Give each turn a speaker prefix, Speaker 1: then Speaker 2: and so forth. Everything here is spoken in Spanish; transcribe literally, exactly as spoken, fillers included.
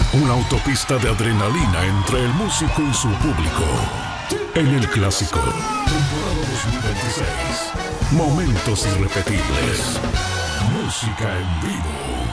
Speaker 1: Una autopista de adrenalina entre el músico y su público. En el Clásico, temporada dos mil veintiséis. Momentos irrepetibles. Música en vivo.